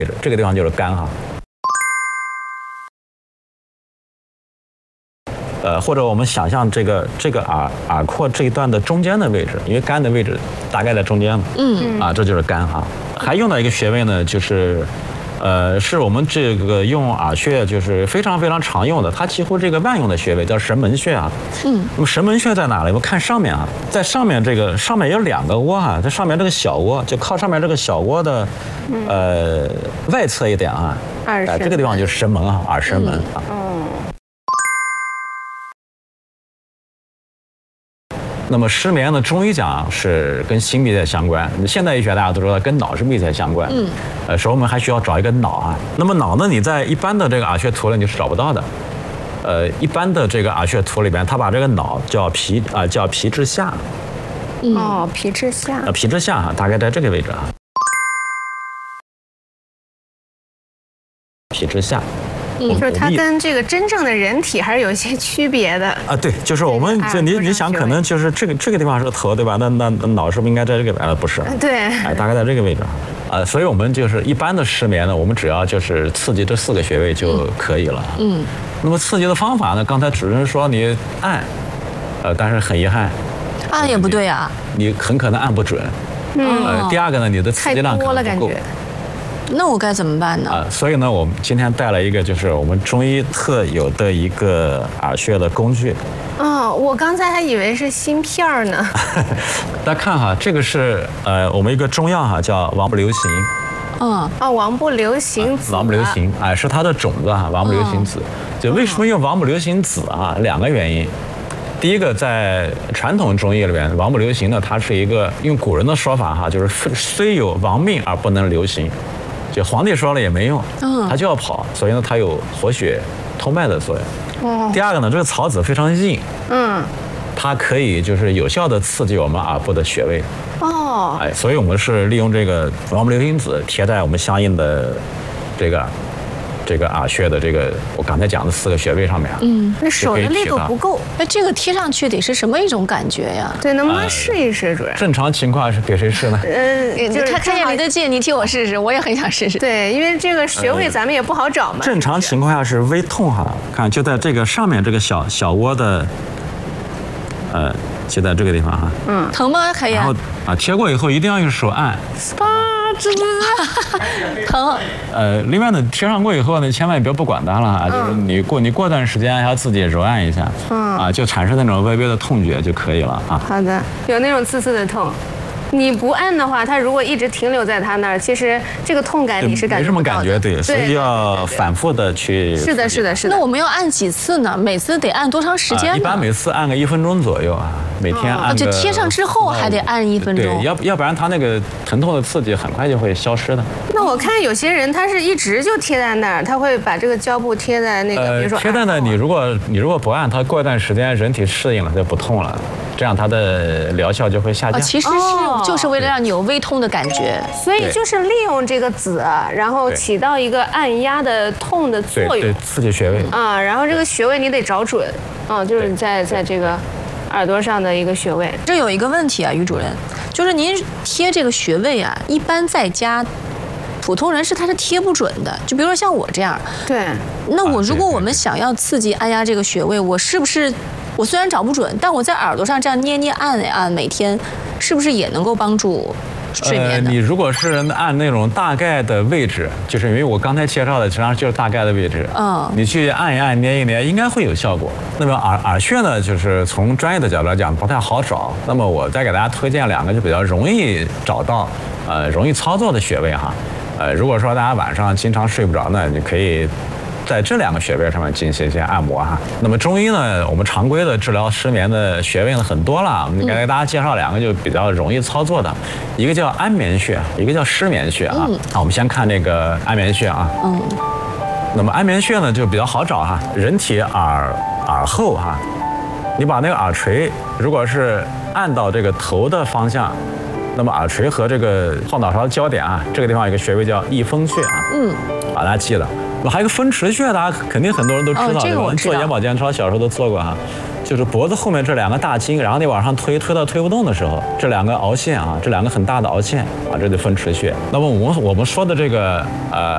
这个地方就是肝哈。或者我们想象这个耳廓这一段的中间的位置，因为肝的位置大概在中间嘛，这就是肝哈。还用到一个穴位呢，就是是我们这个用耳穴就是非常非常常用的，它几乎这个万用的穴位叫神门穴啊。那么神门穴在哪里？我们看上面啊，在上面这个上面有2个窝哈，在上面这个小窝就靠上面这个小窝的外侧一点啊，这个地方就是神门啊，耳神门啊。那么失眠呢，中医讲是跟心密切相关。现代医学大家都知道跟脑是密切相关。所以我们还需要找一个脑啊。那么脑呢，你在一般的这个耳穴图里你是找不到的。一般的这个耳穴图里边，它把这个脑叫皮质下。 皮质下。 皮质下哈，大概在这个位置啊。皮质下。 就是它跟这个真正的人体还是有一些区别的啊。对，就是我们就你想，可能就是这个地方是头对吧？那脑是不是应该在这个不是？ 对， 大概在这个位置所以我们就是一般的失眠呢，我们只要就是刺激这4个穴位就可以了。那么刺激的方法呢？刚才主持人说你按，但是很遗憾， 按也不对啊， 你很可能按不准。第二个呢，你的刺激量可能不够。 那我该怎么办呢？ 所以呢，我们今天带了一个就是我们中医特有的一个耳穴的工具。 我刚才还以为是芯片呢。 大家看哈，这个是我们一个中药哈，叫王不留行。 王不留行子。 王不留行，是它的种子哈，王不留行子。就为什么用王不留行子啊？2个原因。第一个，在传统中医里边，王不留行呢，它是一个用古人的说法哈，就是虽有王命而不能留行。就皇帝说了也没用，他就要跑，所以呢，它有活血通脉的作用。第二个呢，这个草籽非常硬，它可以就是有效的刺激我们耳部的穴位。所以我们是利用这个王不留行子贴在我们相应的这个耳穴的这个我刚才讲的4个穴位上面。 那手的力度不够。 那这个贴上去得是什么一种感觉呀？ 对，能不能试一试，主任？ 正常情况是给谁试呢？ 就是看见你的劲，你替我试试，我也很想试试。 对，因为这个穴位咱们也不好找嘛。 正常情况下是微痛哈，看就在这个上面这个小窝的，就在这个地方哈。 疼吗？海燕？ 然后贴过以后一定要用手按。 疼。 另外呢，贴上过以后呢，千万也别不管它了啊，就是你过段时间还要自己揉按一下，就产生那种微微的痛觉就可以了啊。 好的，有那种刺刺的痛。你不按的话，它如果一直停留在它那儿，其实这个痛感你是感觉没什么感觉，对，所以要反复的去。 是的。 那我们要按几次呢？每次得按多长时间呢？ 一般每次按个1分钟左右啊，每天按。 就贴上之后还得按1分钟。 对，要不然它那个疼痛的刺激很快就会消失的。 那我看有些人他是一直就贴在那儿，他会把这个胶布贴在那个，比如说贴在那，你如果不按，它过一段时间人体适应了就不痛了，这样它的疗效就会下降。 其实就是为了让你有微痛的感觉， 所以就是利用这个籽，然后起到一个按压的痛的作用， 对，刺激穴位然后这个穴位你得找准，就是在这个耳朵上的一个穴位。 这有一个问题啊，于主任，就是您贴这个穴位啊，一般在家普通人他是贴不准的，就比如说像我这样。 对。 那如果我们想要刺激按压这个穴位，我是不是我虽然找不准，但我在耳朵上这样捏按一按，每天是不是也能够帮助睡眠你如果是按那种大概的位置，就是因为我刚才介绍的实际上就是大概的位置，你去按一按、捏一捏，应该会有效果。那么耳穴呢，就是从专业的角度来讲不太好找。那么我再给大家推荐2个就比较容易找到、容易操作的穴位哈。如果说大家晚上经常睡不着呢，你可以在这2个穴位上面进行一些按摩哈。那么中医呢，我们常规的治疗失眠的穴位呢很多了，我们给大家介绍2个就比较容易操作的，一个叫安眠穴，一个叫失眠穴啊。好，我们先看这个安眠穴啊。那么安眠穴呢就比较好找哈，人体耳后哈，你把那个耳垂如果是按到这个头的方向，那么耳垂和这个后脑勺交点啊，这个地方有一个穴位叫翳风穴啊。把大家记了。还有一个风池穴，大家肯定很多人都知道， 这个我知道。 做眼保健操小时候都做过哈，就是脖子后面这2个大筋，然后你往上推到推不动的时候，这2个凹陷啊，这2个很大的凹陷啊，这就风池穴。那么我们说的这个